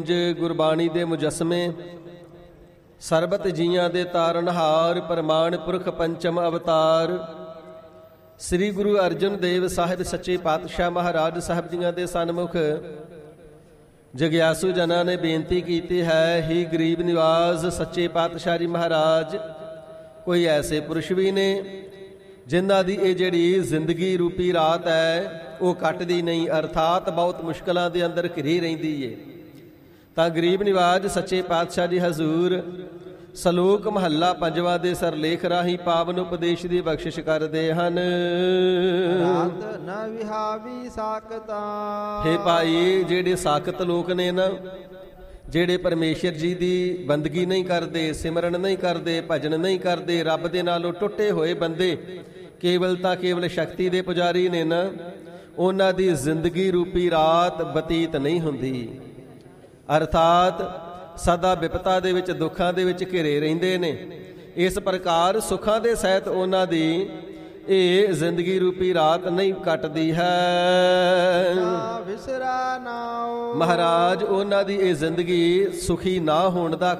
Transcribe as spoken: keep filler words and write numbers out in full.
ਗੁਰਬਾਣੀ ਦੇ ਮੁਜੱਸਮੇ, ਸਰਬਤ ਜੀਆਂ ਦੇ ਤਾਰਨਹਾਰ, ਪ੍ਰਮਾਣ ਪੁਰਖ ਪੰਚਮ ਅਵਤਾਰ, ਸ੍ਰੀ ਗੁਰੂ ਅਰਜਨ ਦੇਵ ਸਾਹਿਬ ਸੱਚੇ ਪਾਤਸ਼ਾਹ ਮਹਾਰਾਜ ਸਾਹਿਬ ਜੀਆਂ ਦੇ ਸਨਮੁਖ ਜਗਿਆਸੂ ਜਨਾਂ ਨੇ ਬੇਨਤੀ ਕੀਤੀ ਹੈ, ਹੀ ਗਰੀਬ ਨਿਵਾਜ਼ ਸੱਚੇ ਪਾਤਸ਼ਾਹ ਜੀ ਮਹਾਰਾਜ, ਕੋਈ ਐਸੇ ਪੁਰਸ਼ ਵੀ ਨੇ ਜਿਨ੍ਹਾਂ ਦੀ ਇਹ ਜਿਹੜੀ ਜ਼ਿੰਦਗੀ ਰੂਪੀ ਰਾਤ ਹੈ ਉਹ ਕੱਟਦੀ ਨਹੀਂ, ਅਰਥਾਤ ਬਹੁਤ ਮੁਸ਼ਕਲਾਂ ਦੇ ਅੰਦਰ ਘਿਰੀ ਰਹਿੰਦੀ ਏ। ਤਾਂ ਗਰੀਬ ਨਿਵਾਜ ਸੱਚੇ ਪਾਤਸ਼ਾਹ ਜੀ ਹਜ਼ੂਰ ਸਲੋਕ ਮਹੱਲਾ ਪੰਜਵਾਂ ਦੇ ਸਰਲੇਖ ਰਾਹੀਂ ਪਾਵਨ ਉਪਦੇਸ਼ ਦੀ ਬਖਸ਼ਿਸ਼ ਕਰਦੇ ਹਨ। ਰਾਤ ਨ ਵਿਹਾਵੀ ਸਾਕਤਾ। ਹੇ ਭਾਈ, ਜਿਹੜੇ ਸਾਕਤ ਲੋਕ ਨੇ ਨਾ, ਜਿਹੜੇ ਪਰਮੇਸ਼ਰ ਜੀ ਦੀ ਬੰਦਗੀ ਨਹੀਂ ਕਰਦੇ, ਸਿਮਰਨ ਨਹੀਂ ਕਰਦੇ, ਭਜਨ ਨਹੀਂ ਕਰਦੇ, ਰੱਬ ਦੇ ਨਾਲੋਂ ਟੁੱਟੇ ਹੋਏ ਬੰਦੇ, ਕੇਵਲ ਤਾਂ ਕੇਵਲ ਸ਼ਕਤੀ ਦੇ ਪੁਜਾਰੀ ਨੇ ਨਾ, ਉਹਨਾਂ ਦੀ ਜ਼ਿੰਦਗੀ ਰੂਪੀ ਰਾਤ ਬਤੀਤ ਨਹੀਂ ਹੁੰਦੀ। ਅਰਥਾਤ ਸਦਾ ਵਿਪਤਾ ਦੇ ਵਿੱਚ, ਦੁੱਖਾਂ ਦੇ ਵਿੱਚ ਘਿਰੇ ਰਹਿੰਦੇ ਨੇ। ਇਸ ਪ੍ਰਕਾਰ ਸੁੱਖਾਂ ਦੇ ਸਹਿਤ ਉਹਨਾਂ ਦੀ ਇਹ ਜ਼ਿੰਦਗੀ ਰੂਪੀ ਰਾਤ ਨਹੀਂ ਕੱਟਦੀ ਹੈ। ਵਿਸਰਾ ਨਾਉ। ਮਹਾਰਾਜ, ਉਹਨਾਂ ਦੀ ਇਹ ਜ਼ਿੰਦਗੀ ਸੁਖੀ ਨਾ ਹੋਣ ਦਾ